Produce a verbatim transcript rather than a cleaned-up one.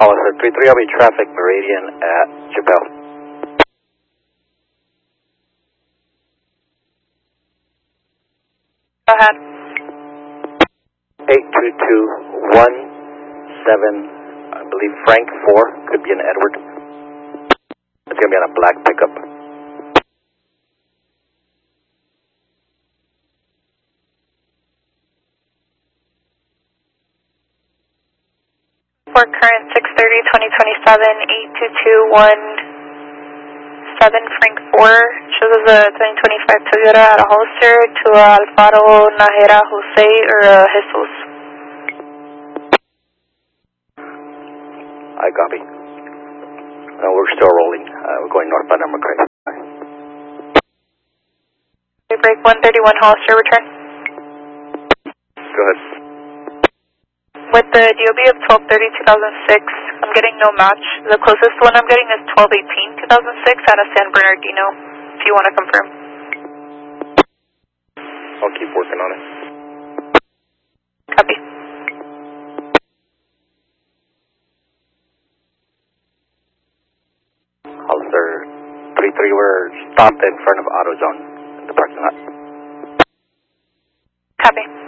Hollister three three, I'll be traffic Meridian at Chappelle. Go ahead. eight two two one seven, I believe Frank four, could be an Edward. It's going to be on a black pickup. For current six thirty twenty twenty-seven, eight two two one seven Frank four, shows as a twenty twenty-five Toyota at a Hollister to a Alfaro Najera Jose or a Jesus. I copy. No, we're still rolling. Uh, we're going northbound on McCray. Break one thirty-one Hollister, return. Go ahead. With the D O B of twelve thirty two thousand six, I'm getting no match. The closest one I'm getting is twelve eighteen two thousand six out of San Bernardino, if you want to confirm. I'll keep working on it. Copy. Hollister three three, we're stopped in front of AutoZone in the parking lot. Copy.